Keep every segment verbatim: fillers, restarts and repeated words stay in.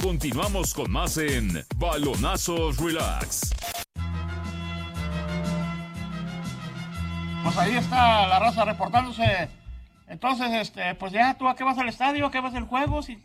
Continuamos con más en Balonazos Relax. Pues ahí está la raza reportándose. Entonces, este, pues ya, ¿tú a qué vas al estadio? ¿A qué vas al juego? Si...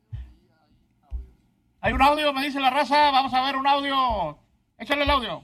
Hay un audio, me dice la raza. Vamos a ver un audio. Échale el audio.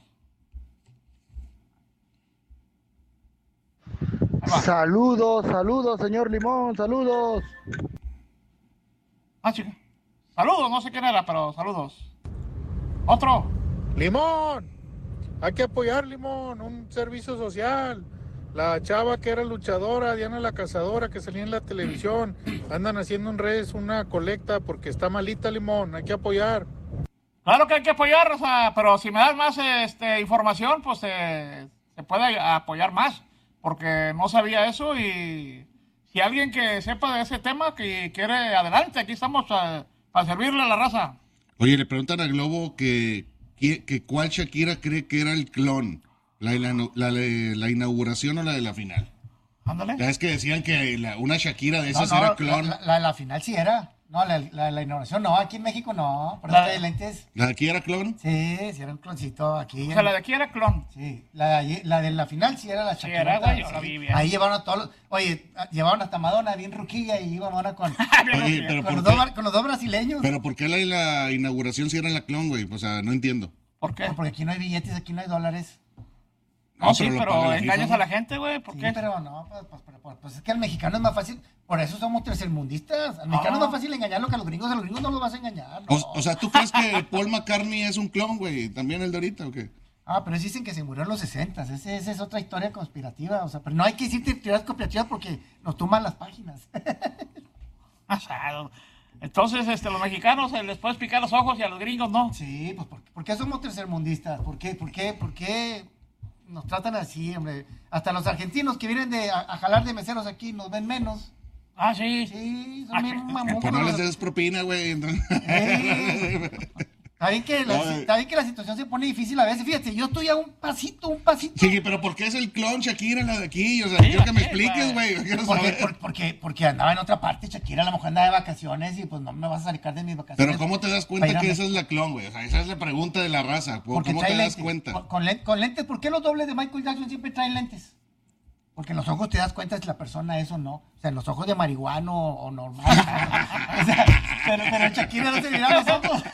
Saludos, saludos, señor Limón, saludos. Ah, chica. Saludos, no sé quién era, pero saludos. Otro. Limón, hay que apoyar, Limón, un servicio social. La chava que era luchadora, Diana la Cazadora, que salía en la televisión, andan haciendo en redes una colecta porque está malita, Limón, hay que apoyar. Claro que hay que apoyar, o sea, pero si me das más este, información, pues eh, se puede apoyar más, porque no sabía eso y si alguien que sepa de ese tema que quiere, adelante, aquí estamos a, para servirle a la raza. Oye, le preguntan a Globo que, que, que cuál Shakira cree que era el clon, la de la, la, la, la inauguración o la de la final. Ándale. Es que decían que la, una Shakira de esas no, no, era clon. La, la, la final sí era. No, la, la, la inauguración no, aquí en México no. Por eso La- trae lentes. ¿La de aquí era clon? Sí, sí era un cloncito aquí. O sea, la de aquí era clon. Sí, la, de- la de la final sí era la Sí, Shakira. era, güey, yo la vi bien. Ahí llevaron a todos los... Oye, llevaron hasta Madonna, bien ruquilla, y iba Madonna con, Oye, pero con, ¿por los qué? dos, con los dos brasileños. Pero ¿por qué la, la inauguración si era la clon, güey? O sea, no entiendo. ¿Por qué? Porque aquí no hay billetes, aquí no hay dólares. No, No, sí, pero lo pero paga la engañas FIFA, a la gente, güey, ¿por Sí, qué? pero no, pues, pues, pero, pues, pues es que al mexicano es más fácil. Por eso somos tercermundistas. Al mexicano Ah. es más fácil engañarlo que a los gringos. A los gringos no los vas a engañar. No. O, o sea, ¿tú crees que Paul McCartney es un clon, güey? ¿También el de ahorita o qué? Ah, pero dicen que se murió en los sesentas. Esa es otra historia conspirativa. O sea, pero no hay que decir teorías conspirativas porque nos tumban las páginas. O sea, entonces, este, los mexicanos eh, les puedes picar los ojos y a los gringos no. Sí, pues ¿por, por qué somos tercermundistas? ¿Por qué, por qué, por qué nos tratan así, hombre? Hasta los argentinos que vienen de, a, a jalar de meseros aquí nos ven menos. Ah, sí. Sí, Ah, son bien sí. mamones. Pues no les des propina, güey. entonces- Eh, Está bien, que la, No, eh. está bien que la situación se pone difícil a veces. Fíjate, yo estoy a un pasito, un pasito. Sí, pero ¿por qué es el clon Shakira la de aquí? O sea, Sí, quiero que me sí, expliques, güey. yo Quiero Porque, saber. por- porque, porque andaba en otra parte, Shakira, a lo mejor andaba de vacaciones y pues no me vas a sacar de mis vacaciones. Pero ¿cómo te das para cuenta ir a que México. esa es la clon, güey? O sea, esa es la pregunta de la raza. ¿Cómo Porque cómo trae te das lentes. cuenta? Con, con len- con lentes, ¿por qué los dobles de Michael Jackson siempre traen lentes? Porque en los ojos te das cuenta si la persona es o no. O sea, en los ojos de marihuano o, o normal. O sea, pero, pero en Shakira no se miran los ojos.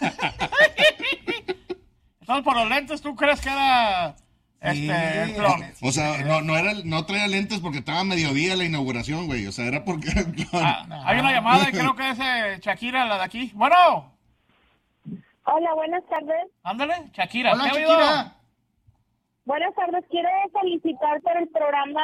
Entonces, por los lentes, ¿tú crees que era Sí, este, el clon? eh, O sea, no, no, era, no traía lentes porque estaba a mediodía la inauguración, güey. O sea, era porque era el clon. Ah, hay una llamada y creo que es eh, Shakira, la de aquí. Bueno, Hola, buenas tardes. ándale, Shakira. Hola, ¿qué ha habido? Shakira. Buenas tardes. Quiero felicitar por el programa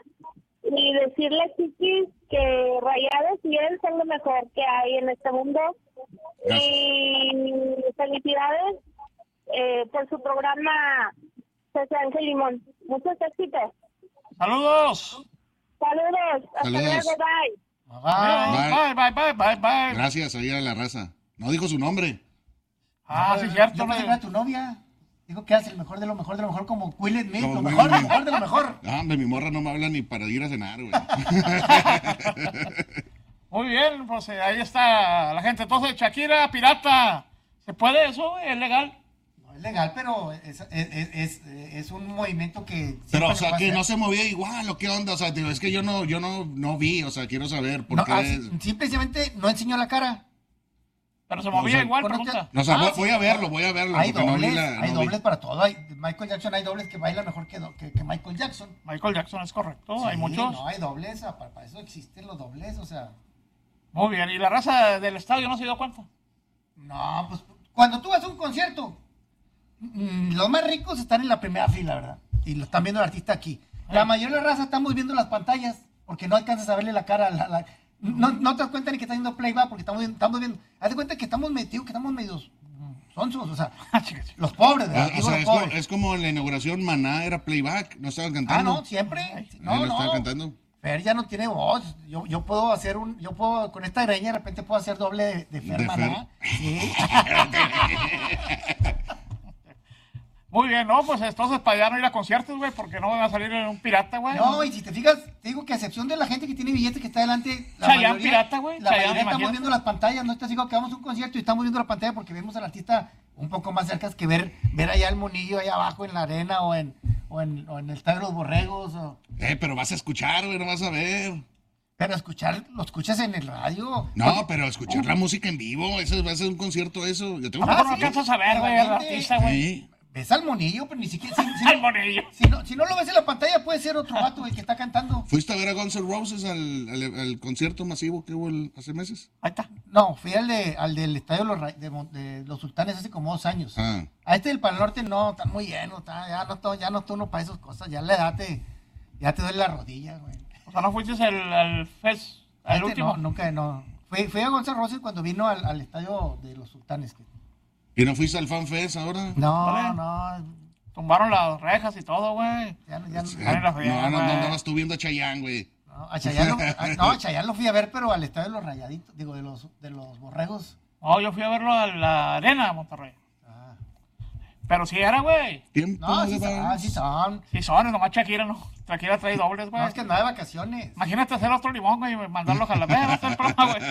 y decirle a Chiquis que Rayados y él son lo mejor que hay en este mundo. Gracias. Y felicidades eh, por su programa José Ángel Limón. Muchos éxitos. Saludos. Saludos. Hasta Saludos. luego. Bye. Bye, bye, bye, bye, bye. Gracias, ahí a la raza. No dijo su nombre. Ah, sí, cierto. Yo me- pensé que era tu novia. Dijo que hace el mejor de lo mejor de lo mejor como Will Smith. Como Lo Will mejor, lo Smith. mejor de lo mejor. Ah, hombre, mi morra no me habla ni para ir a cenar, güey. Muy bien, pues eh, ahí está la gente. Entonces, Shakira, pirata. ¿Se puede eso? ¿Es legal? No es legal, pero es, es, es, es, es un movimiento que... Pero, siempre o se sea, puede que hacer. no se movía igual, ¿o qué onda? O sea, digo, es que yo no, yo no, no vi, o sea, quiero saber por No, qué. ah, simplemente no enseñó la cara. Pero se movía O sea, igual, con pregunta. este- No, o sea, Ah, voy, sí, voy a sí, verlo, no. voy a verlo. Hay porque no vi dobles, la- hay no vi. dobles para todo. Hay, Michael Jackson hay dobles que bailan mejor que, do- que, que Michael Jackson. Michael Jackson es correcto, hay Sí, muchos. No, hay dobles, ah, para, para eso existen los dobles, o sea... Muy bien, ¿y la raza del estadio no se dio cuenta? No, pues cuando tú vas a un concierto, mm, los más ricos están en la primera fila, ¿verdad? Y lo están viendo el artista aquí. La mayoría de la raza estamos viendo las pantallas porque no alcanzas a verle la cara. a la- la- no, no te das cuenta ni que está haciendo playback porque estamos, viendo- estamos viendo. Haz de cuenta que estamos metidos, que estamos medios mm, sonsos, o sea, los pobres, Ah, ¿verdad? o Digo sea, los es como, pobres. es como en la inauguración Maná era playback, no estaban Ah, cantando. no, siempre. Ahí No, lo no. estaban cantando. Fer ya no tiene voz. Yo, yo puedo hacer un. Yo puedo, con esta greña, de repente puedo hacer doble de, de Fer De Maná. Sí. Muy bien, no, pues entonces para allá no ir a conciertos, güey, porque no van a salir en un pirata, güey. No, y si te fijas, te digo que a excepción de la gente que tiene billetes que está adelante, la Chayanne mayoría, pirata, güey. la Chayanne, mayoría estamos imagínate. viendo las pantallas, no te digo que vamos a un concierto y estamos viendo la pantalla porque vemos al artista un poco más cerca que ver ver allá el monillo allá abajo en la arena o en o en, o en el estadio de los Borregos. O... Eh, pero vas a escuchar, güey, no vas a ver. Pero escuchar, lo escuchas en el radio. No, Oye, pero escuchar la música en vivo, eso va a ser un concierto, eso. Yo tengo ¿A poco Ah, no sí, alcanzas a ver, güey, al obviamente. artista, güey? Sí. ves al monillo, pero ni siquiera... Si, si Al no- monillo. Si no, si no lo ves en la pantalla, puede ser otro vato el que está cantando. ¿Fuiste a ver a Guns N' Roses al, al, al concierto masivo que hubo el- hace meses? Ahí está. No, fui al, de, al del estadio de los, Ra- de, Mon- de los Sultanes hace como dos años. Ah. A este del Pal Norte no, está muy lleno, está, ya no está, ya no está uno para esas cosas, ya la edad te, ya te duele la rodilla, güey. O sea, no fuiste al, al Fest, A al este último. no, nunca, no. Fui, fui a Gonzalo Roses cuando vino al, al estadio de los Sultanes. que- ¿Y no fuiste al Fan Fest ahora? No, Vale. no, Tumbaron las rejas y todo, güey. ya, no- ya no. Eh, Ay, la no, fea, no, no, güey. andabas tú viendo a Chayanne, güey. No, a Chayanne lo, a- no, a Chayanne lo fui a ver, pero al estadio de los Rayaditos, digo, de los, de los Borregos. No, yo fui a verlo a la arena de Monterrey. Ah. Pero sí era, güey. Tiempo No, de sí son, vals. sí son. Sí son, nomás Shakira, no. Shakira trae dobles, güey. No, es que andaba de vacaciones. Imagínate hacer otro limón, güey, y mandarlo a la vez, va a estar el programa, güey.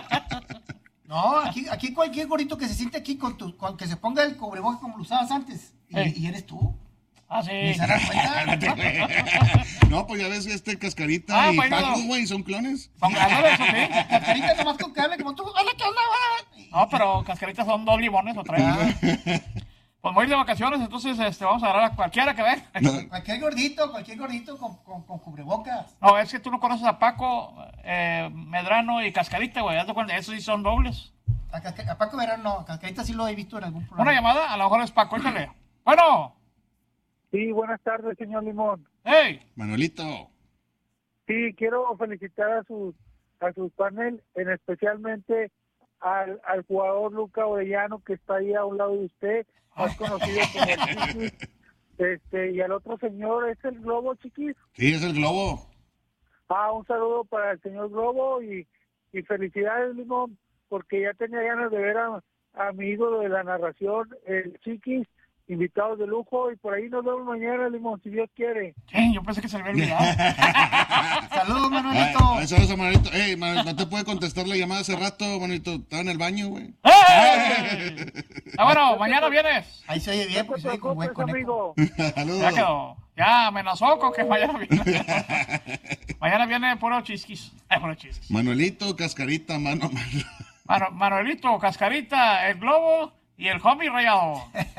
No, aquí, aquí cualquier gorito que se siente aquí con tu, con que se ponga el cubrebocas como lo usabas antes. Y, Ey. y eres tú. Ah, Ni sí. se dan cuenta. No, pues ya ves este Cascarita Ah, y pues, no. Paco, güey, son clones. Son ándale, eso sí. Cascarita nomás con que hable como tú. Hola, ¿qué onda? Hola. No, pero cascaritas son dos limones, o tres. Pues voy a ir de vacaciones, entonces este, vamos a agarrar a cualquiera que venga. No. Cualquier gordito, cualquier gordito con, con, con cubrebocas. No, es que tú no conoces a Paco, eh, Medrano y Cascarita, güey. Haz de cuenta, esos sí son dobles. A, Casca- a Paco Verano no, a Cascarita sí lo he visto en algún programa. Una llamada, a lo mejor es Paco, échale. Bueno, Sí, buenas tardes, señor Limón. hey, Manuelito. Sí, quiero felicitar a sus a sus panel, en especialmente al, al jugador Luca Orellano, que está ahí a un lado de usted, más conocido como el Chiquis. Este, y al otro señor, ¿es el Globo, Chiquis? Sí, es el globo. Ah, un saludo para el señor Globo y, y felicidades, Limón, porque ya tenía ganas de ver a, a mi ídolo de la narración, el Chiquis, invitados de lujo, y por ahí nos vemos mañana, Limón, si Dios quiere. ¿qué? Yo pensé que se le había olvidado. Saludos, Ay, Manuelito. ay, saludos a Manuelito. Ey, Manu, no te puede contestar la llamada hace rato, Manuelito. Estaba en el baño, güey. ¡Hey! Ah, bueno, mañana vienes. Ahí se oye bien, No porque te se oye con buen preocupes, conejo. amigo. Ya Saludos. quedó. Ya amenazó con que mañana viene. Mañana viene puro chisquis. Ay, puro chisquis. Manuelito, Cascarita, mano, mano. Manu- Manuelito, Cascarita, el Globo y el Homie Rayado.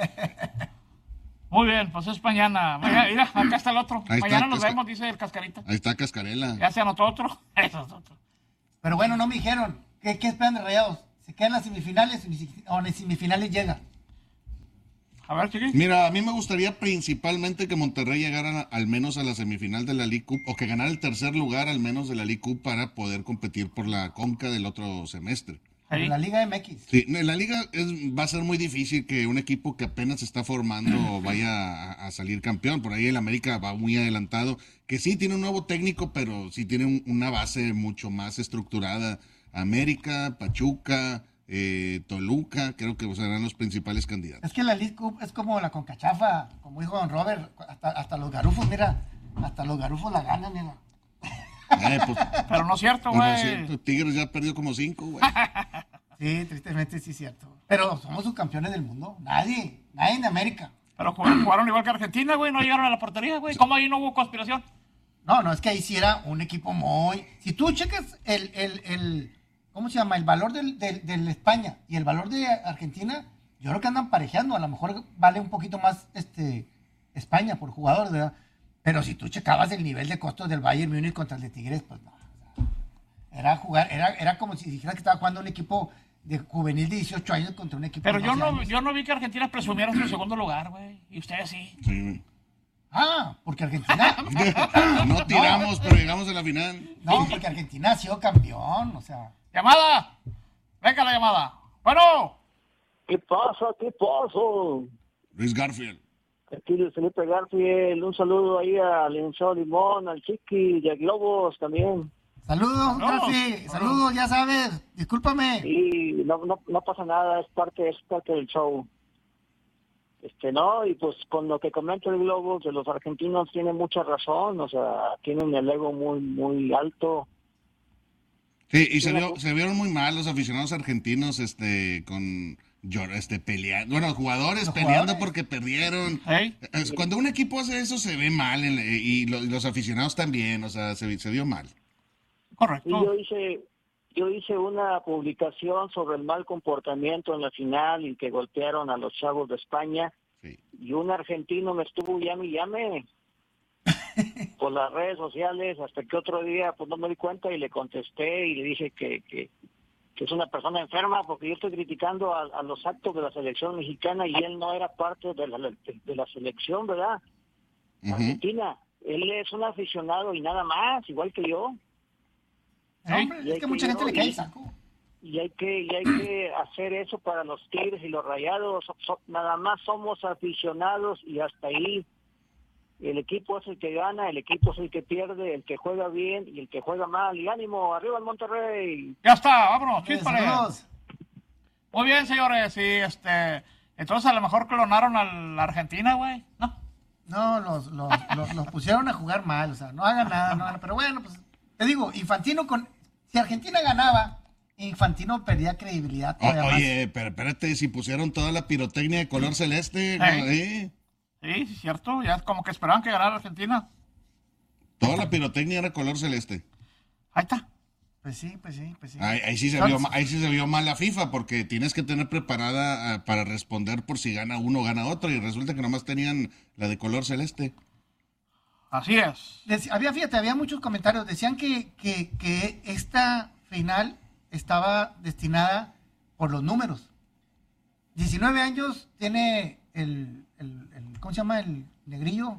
Muy bien, pues es mañana. Mañana- Mira, acá está el otro. Ahí está, Mañana nos Casca- vemos, dice el Cascarita. Ahí está Cascarela. Ya se anotó otro. Eso es otro. Pero bueno, no me dijeron. ¿Qué, qué esperan de Rayados? ¿Se quedan en las semifinales o ni si- o en las semifinales llega? A ver, chiqui. Mira, a mí me gustaría principalmente que Monterrey llegara a- al menos a la semifinal de la League Cup o que ganara el tercer lugar al menos de la League Cup para poder competir por la Conca del otro semestre. Ahí. En la Liga M X. Sí, en la liga es, va a ser muy difícil que un equipo que apenas se está formando vaya a, a salir campeón. Por ahí el América va muy adelantado, que sí tiene un nuevo técnico, pero sí tiene un- una base mucho más estructurada. América, Pachuca, eh, Toluca, creo que serán los principales candidatos. Es que la League Cup es como la Concachafa, como dijo don Robert, hasta, hasta los garufos, mira, hasta los garufos la ganan, mira. Eh, pues, Pero no es cierto, por lo güey. cierto, Tigres ya perdió como cinco, güey. Sí, tristemente sí es cierto. Pero somos subcampeones del mundo. Nadie, nadie de América. Pero jugaron, jugaron igual que Argentina, güey. No llegaron a la portería, güey. ¿Cómo ahí no hubo conspiración? No, no, es que ahí sí era un equipo muy... Si tú checas el, el, el ¿cómo se llama? El valor del, del, del España y el valor de Argentina, yo creo que andan parejeando. A lo mejor vale un poquito más este España por jugadores, ¿verdad? Pero si tú checabas el nivel de costos del Bayern Múnich contra el de Tigres, pues no. O sea, era jugar, era, era como si dijeras que estaba jugando un equipo de juvenil de dieciocho años contra un equipo Pero de yo doce no, años. yo no vi que Argentina presumiera su segundo lugar, güey. Y ustedes sí. Sí, güey. Ah, porque Argentina... No tiramos, pero llegamos a la final. No, porque Argentina ha sido campeón, o sea... ¡Llamada! Venga la llamada. Bueno. ¿Qué pasa? ¿Qué pasa? Luis Garfield. Aquí Luis Felipe Garfield, un saludo ahí al licenciado Limón, al Chiqui y a Globos también. Saludos, No, Garfi, no. saludos, ya sabes, discúlpame. Y no, no, no pasa nada, es parte, es parte del show. Este, no, y pues con lo que comenta el Globo, que los argentinos tienen mucha razón, o sea, tienen el ego muy, muy alto. Sí, y se, vio, se vieron muy mal los aficionados argentinos, este, con este peleando, bueno, jugadores peleando jugadores? porque perdieron. ¿Hey? Cuando un equipo hace eso se ve mal en, y, lo, y los aficionados también, o sea, se, se vio mal. Correcto. Y yo hice, yo hice una publicación sobre el mal comportamiento en la final y que golpearon a los chavos de España. Sí. Y un argentino me estuvo llame y llame por las redes sociales, hasta que otro día pues no me di cuenta y le contesté y le dije que, que, que es una persona enferma porque yo estoy criticando a, a los actos de la selección mexicana y él no era parte de la, de, de la selección, ¿verdad? Uh-huh. Argentina, él es un aficionado y nada más, igual que yo. No, hombre, es que, que mucha yo, gente le cae el saco. Y hay que y hay que hacer eso para los Tigres y los Rayados. So, so, nada más somos aficionados y hasta ahí. El equipo es el que gana, el equipo es el que pierde, el que juega bien y el que juega mal. Y ánimo, arriba el Monterrey. Ya está, vámonos, chispares. Muy bien, señores. Sí, este, entonces a lo mejor clonaron a la Argentina, güey, ¿no? No, los, los, los, los pusieron a jugar mal, o sea, no hagan nada, no hagan, pero bueno, pues te digo, Infantino con... Si Argentina ganaba, Infantino perdía credibilidad. O, oye, pero espérate, si pusieron toda la pirotecnia de color celeste, ¿eh? Sí, sí, cierto, ya como que esperaban que ganara Argentina. Toda la pirotecnia era color celeste. Ahí está. Pues sí, pues sí, pues sí. Ahí, ahí, sí, se vio, ahí sí se vio mal la FIFA, porque tienes que tener preparada uh, para responder por si gana uno o gana otro, y resulta que nomás tenían la de color celeste. Así es. Dec- había, fíjate, había muchos comentarios. Decían que, que, que esta final estaba destinada por los números. diecinueve años tiene el, el, el ¿cómo se llama? El negrillo.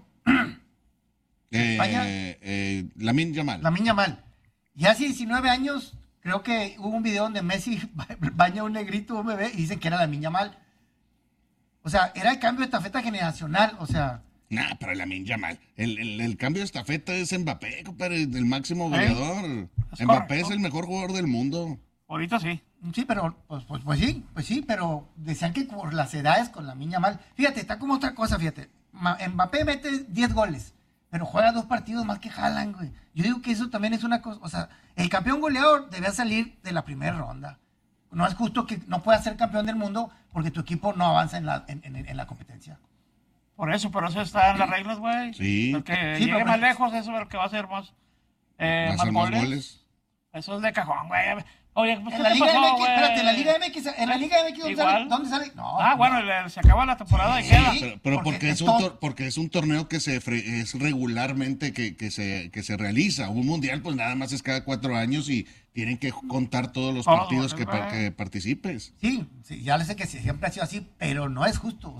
eh, España. Eh, Lamine Yamal. Lamine Yamal. Y hace diecinueve años, creo que hubo un video donde Messi baña a un negrito, un bebé, y dicen que era Lamine Yamal. O sea, era el cambio de estafeta generacional, o sea... Nah, pero Lamine Yamal. El, el, el cambio de estafeta es Mbappé, compadre, el máximo goleador. ¿Eh? Es Mbappé correcto. Es el mejor jugador del mundo. Ahorita sí. Sí, pero, pues, pues, pues sí, pues sí, pero decían que por las edades con Lamine Yamal. Fíjate, está como otra cosa, fíjate. Mbappé mete diez goles, pero juega dos partidos más que Haaland, güey. Yo digo que eso también es una cosa, o sea, el campeón goleador debe salir de la primera ronda. No es justo que no puedas ser campeón del mundo porque tu equipo no avanza en la, en, en, en la competencia. Por eso, por eso están las reglas, güey. Sí. El que sí, llegue pero, más lejos, eso es lo que va a hacer más, eh, más, más goles. goles. Eso es de cajón, güey. Oye, ¿qué en la te Liga pasó, M X, güey? espérate, en la Liga M X, en la Liga M X, ¿dónde sale? ¿Dónde sale? No, ah, no. bueno, le, se acaba la temporada sí, y queda. Pero, pero porque, porque, es un tor- porque es un torneo que se fre- es regularmente que, que, se, que se realiza. Un mundial, pues nada más es cada cuatro años y tienen que contar todos los todos partidos los, que, que participes. Sí, sí, ya le sé que siempre ha sido así, pero no es justo.